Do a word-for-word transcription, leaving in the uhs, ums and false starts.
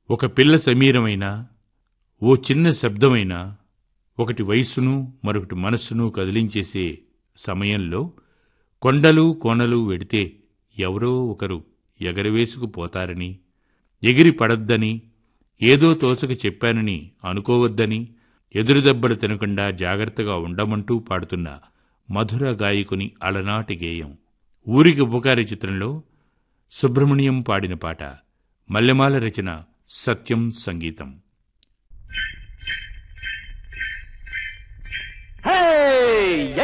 ఒక పిల్ల సమీరమైనా, ఓ చిన్న శబ్దమైనా, ఒకటి వయస్సును మరొకటి మనస్సును కదిలించేసే సమయంలో కొండలు కోనలు వెడితే ఎవరో ఒకరు ఎగరవేసుకుపోతారని, ఎగిరి పడొద్దని, ఏదో తోచక చెప్పానని అనుకోవద్దని, ఎదురుదెబ్బలు తినకుండా జాగ్రత్తగా ఉండమంటూ పాడుతున్న మధుర గాయకుని అలనాటి గేయం. ఊరికి ఉపకారి చిత్రంలో సుబ్రహ్మణ్యం పాడిన పాట. మల్లెమాల రచన, సత్యం సంగీతం. Hey!